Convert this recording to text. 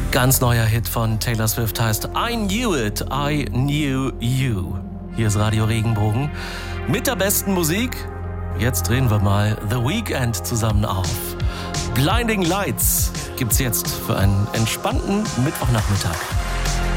Ganz neuer Hit von Taylor Swift heißt I Knew It, I Knew You. Hier ist Radio Regenbogen mit der besten Musik. Jetzt drehen wir mal The Weeknd zusammen auf. Blinding Lights gibt's jetzt für einen entspannten Mittwochnachmittag.